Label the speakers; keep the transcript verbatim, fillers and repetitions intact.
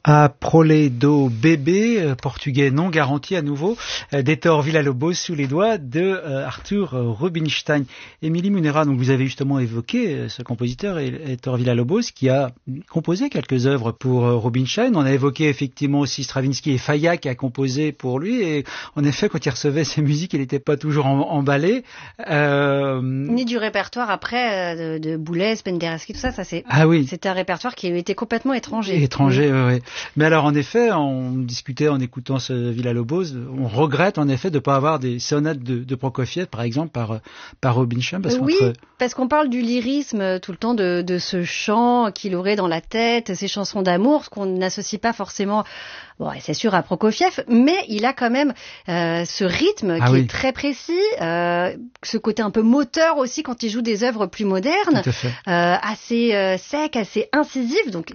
Speaker 1: A prole do bébé, portugais non garanti à nouveau, d'Héctor Villa-Lobos sous les doigts de euh, Arthur Rubinstein. Émilie Munera, donc vous avez justement évoqué ce compositeur, Héctor Villa-Lobos, qui a composé quelques œuvres pour euh, Rubinstein. On a évoqué effectivement aussi Stravinsky et Falla qui a composé pour lui. Et en effet, quand il recevait ses musiques, il n'était pas toujours en, emballé.
Speaker 2: Euh... Ni du répertoire après de, de Boulez, Penderecki, tout ça. Ça c'est.
Speaker 1: Ah oui.
Speaker 2: C'était un répertoire qui était complètement étranger.
Speaker 1: Étranger, oui. oui. Mais alors, en effet, on discutait en écoutant ce Villa-Lobos, on regrette en effet de ne pas avoir des sonates de, de Prokofiev, par exemple, par, par Rubinstein. Parce
Speaker 2: oui,
Speaker 1: qu'entre...
Speaker 2: parce qu'on parle du lyrisme tout le temps, de, de ce chant qu'il aurait dans la tête, ces chansons d'amour, ce qu'on n'associe pas forcément, bon, c'est sûr, à Prokofiev, mais il a quand même euh, ce rythme
Speaker 1: ah
Speaker 2: qui
Speaker 1: oui.
Speaker 2: est très précis, euh, ce côté un peu moteur aussi quand il joue des œuvres plus modernes,
Speaker 1: Tout à fait.
Speaker 2: euh, assez euh, sec, assez incisif, donc